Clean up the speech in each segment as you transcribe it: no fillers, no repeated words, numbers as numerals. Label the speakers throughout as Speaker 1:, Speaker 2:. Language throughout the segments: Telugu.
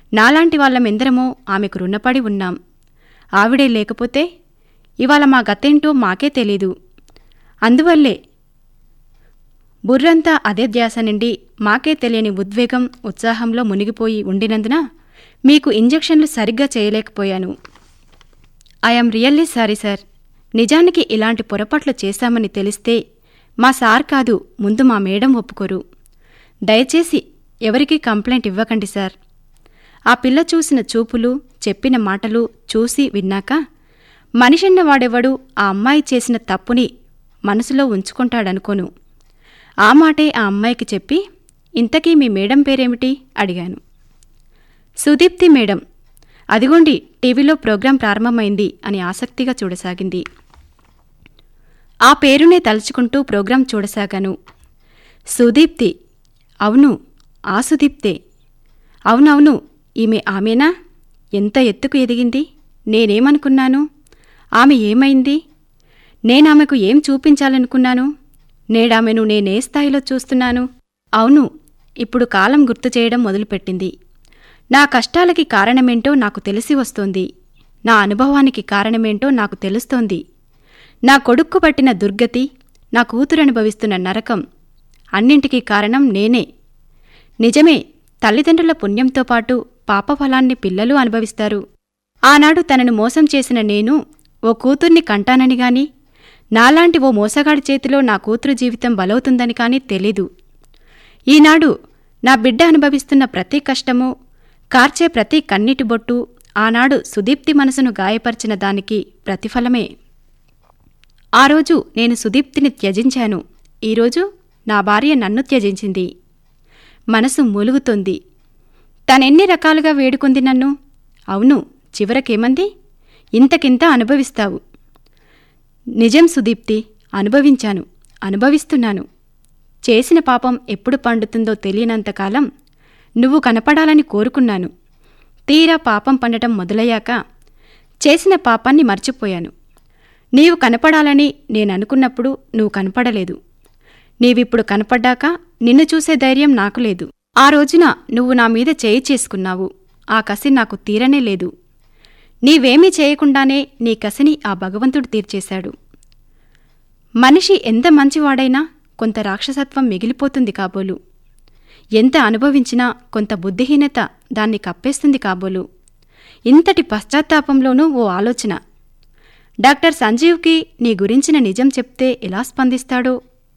Speaker 1: నాలాంటి వాళ్ళమెందరమో ఆమెకు రుణపడి ఉన్నాం. ఆవిడే లేకపోతే ఇవాళ మా గతేంటో మాకే తెలీదు. అందువల్లే బుర్రంతా అదే ధ్యాస నిండి మాకే తెలియని ఉద్వేగం, ఉత్సాహంలో మునిగిపోయి ఉండినందున మీకు ఇంజెక్షన్లు సరిగ్గా చేయలేకపోయాను. I'm really sorry sir. నిజానికి ఇలాంటి పొరపాట్లు చేశామని తెలిస్తే మా సార్ కాదు, ముందు మా మేడం ఒప్పుకోరు. దయచేసి ఎవరికీ కంప్లైంట్ ఇవ్వకండి సార్. ఆ పిల్ల చూసిన చూపులు, చెప్పిన మాటలు చూసి విన్నాక మనిషిన్నవాడెవడు ఆ అమ్మాయి చేసిన తప్పుని మనసులో ఉంచుకుంటాడనుకోను. ఆ మాటే ఆ అమ్మాయికి చెప్పి, ఇంతకీ మీ మేడం పేరేమిటి అడిగాను. సుదీప్తి మేడం. అదిగోండి టీవీలో ప్రోగ్రాం ప్రారంభమైంది అని ఆసక్తిగా చూడసాగింది. ఆ పేరునే తలుచుకుంటూ ప్రోగ్రాం చూడసాగాను. సుదీప్తి. అవును, ఆ సుదీప్తే. అవునవును, ఆమెనా? ఎంత ఎత్తుకు ఎదిగింది. నేనేమనుకున్నాను? ఆమె ఏమైంది? నేనామెకు ఏం చూపించాలనుకున్నాను? నేడామెను నేనే స్థాయిలో చూస్తున్నాను? అవును, ఇప్పుడు కాలం గుర్తు చేయడం మొదలుపెట్టింది. నా కష్టాలకి కారణమేంటో నాకు తెలిసి వస్తోంది. నా అనుభవానికి కారణమేంటో నాకు తెలుస్తోంది. నా కొడుక్కు పట్టిన దుర్గతి, నా కూతురనుభవిస్తున్న నరకం అన్నింటికీ కారణం నేనే. నిజమే, తల్లిదండ్రుల పుణ్యంతో పాటు పాపఫలాన్ని పిల్లలు అనుభవిస్తారు. ఆనాడు తనను మోసం చేసిన నేను ఓ కూతుర్ని కంటానని గాని, నాలాంటి ఓ మోసగాడి చేతిలో నా కూతురు జీవితం బలవుతుందని కాని తెలీదు. ఈనాడు నా బిడ్డ అనుభవిస్తున్న ప్రతి కష్టమూ, కార్చే ప్రతి కన్నీటి బొట్టు ఆనాడు సుదీప్తి మనసును గాయపరిచిన దానికి ప్రతిఫలమే. ఆ రోజు నేను సుదీప్తిని త్యజించాను. ఈరోజు నా భార్య నన్ను త్యజించింది. మనసు మూలుగుతోంది. తనెన్ని రకాలుగా వేడుకుంది నన్ను. అవును, చివరకేమంది? ఇంతకింత అనుభవిస్తావు. నిజం సుదీప్తి, అనుభవించాను, అనుభవిస్తున్నాను. చేసిన పాపం ఎప్పుడు పండుతుందో తెలియనంతకాలం నువ్వు కనపడాలని కోరుకున్నాను. తీరా పాపం పండటం మొదలయ్యాక చేసిన పాపాన్ని మర్చిపోయాను. నీవు కనపడాలని నేననుకున్నప్పుడు నువ్వు కనపడలేదు. నీవిప్పుడు కనపడ్డాక నిన్ను చూసే ధైర్యం నాకు లేదు. ఆ రోజున నువ్వు నా మీద చేయి చేసుకున్నావు. ఆ కసి నాకు తీరనే లేదు. నీవేమీ చేయకుండానే నీ కసిని ఆ భగవంతుడు తీర్చేశాడు. మనిషి ఎంత మంచివాడైనా కొంత రాక్షసత్వం మిగిలిపోతుంది కాబోలు. ఎంత అనుభవించినా కొంత బుద్ధిహీనత దాన్ని కప్పేస్తుంది కాబోలు. ఇంతటి పశ్చాత్తాపంలోనూ ఓ ఆలోచన. డాక్టర్ సంజీవ్కి నీ గురించిన నిజం చెప్తే ఎలా స్పందిస్తాడో?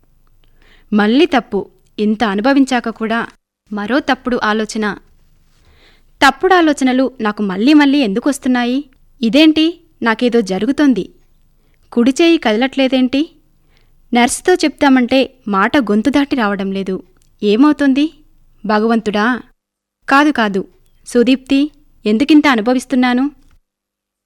Speaker 1: మళ్ళీ తప్పు. ఇంత అనుభవించాక కూడా మరో తప్పుడు ఆలోచన. తప్పుడు ఆలోచనలు నాకు మళ్ళీ మళ్ళీ ఎందుకొస్తున్నాయి? ఇదేంటి, నాకేదో జరుగుతోంది. కుడిచేయి కదలట్లేదేంటి? నర్సుతో చెప్తామంటే మాట గొంతు దాటి రావడం లేదు. ఏమవుతుంది? భగవంతుడా? కాదు కాదు, సుదీప్తి, ఎందుకింత అనుభవిస్తున్నాను?